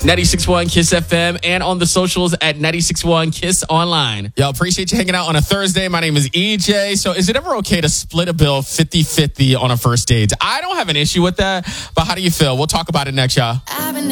96.1 Kiss FM and on the socials at 96.1 Kiss Online. Yo, appreciate you hanging out on a Thursday. My name is EJ. So is it ever okay to split a bill 50-50 on a first date? I don't have an issue with that, but how do you feel? We'll talk about it next, y'all.